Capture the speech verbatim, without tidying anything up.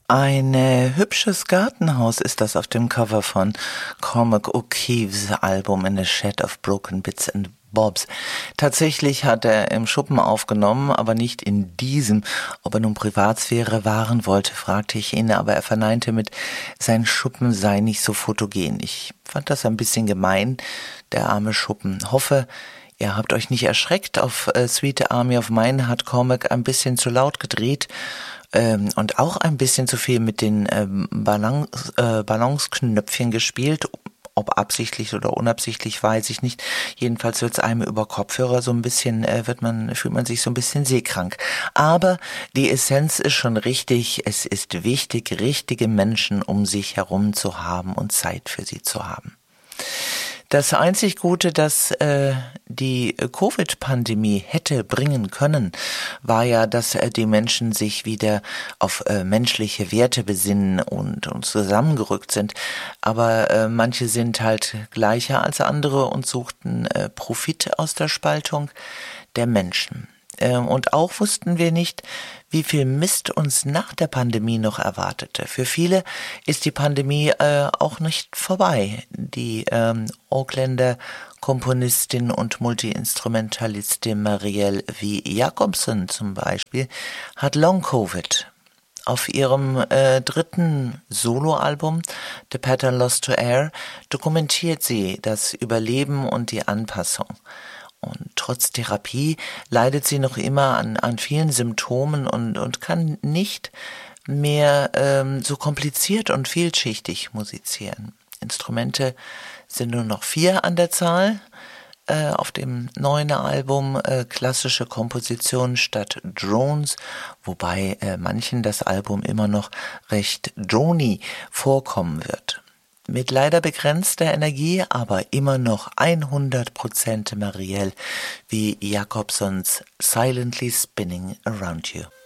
Ein äh, hübsches Gartenhaus ist das auf dem Cover von Cormac O'Keefes Album In a Shed of Broken Bits and Bobs. Tatsächlich hat er im Schuppen aufgenommen, aber nicht in diesem. Ob er nun Privatsphäre wahren wollte, fragte ich ihn, aber er verneinte mit, sein Schuppen sei nicht so fotogen. Ich fand das ein bisschen gemein, der arme Schuppen. Hoffe, ihr habt euch nicht erschreckt. Auf äh, Sweet Army of Mine hat Cormac ein bisschen zu laut gedreht. Ähm, und auch ein bisschen zu viel mit den ähm, Balance, äh, Balancenknöpfchen gespielt. Ob absichtlich oder unabsichtlich, weiß ich nicht. Jedenfalls wird es einem über Kopfhörer so ein bisschen, äh, wird man, fühlt man sich so ein bisschen seekrank. Aber die Essenz ist schon richtig. Es ist wichtig, richtige Menschen um sich herum zu haben und Zeit für sie zu haben. Das einzig Gute, das äh, die Covid-Pandemie hätte bringen können, war ja, dass äh, die Menschen sich wieder auf äh, menschliche Werte besinnen und, und zusammengerückt sind. Aber äh, manche sind halt gleicher als andere und suchten äh, Profit aus der Spaltung der Menschen. Und auch wussten wir nicht, wie viel Mist uns nach der Pandemie noch erwartete. Für viele ist die Pandemie äh, auch nicht vorbei. Die ähm, Auckländer Komponistin und Multi-Instrumentalistin Marielle V. Jacobson zum Beispiel hat Long-Covid. Auf ihrem äh, dritten Soloalbum The Pattern Lost to Air dokumentiert sie das Überleben und die Anpassung. Und trotz Therapie leidet sie noch immer an, an vielen Symptomen und, und kann nicht mehr ähm, so kompliziert und vielschichtig musizieren. Instrumente sind nur noch vier an der Zahl. Äh, auf dem neuen Album äh, klassische Kompositionen statt Drones, wobei äh, manchen das Album immer noch recht drony vorkommen wird. Mit leider begrenzter Energie, aber immer noch hundert Prozent Marielle wie Jacobsons Silently Spinning Around You.